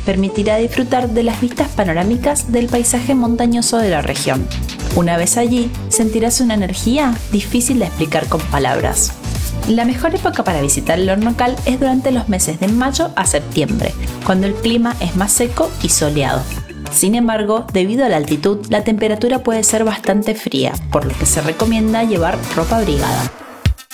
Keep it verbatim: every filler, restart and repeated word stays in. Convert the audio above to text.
permitirá disfrutar de las vistas panorámicas del paisaje montañoso de la región. Una vez allí, sentirás una energía difícil de explicar con palabras. La mejor época para visitar el Hornocal es durante los meses de mayo a septiembre, cuando el clima es más seco y soleado. Sin embargo, debido a la altitud, la temperatura puede ser bastante fría, por lo que se recomienda llevar ropa abrigada.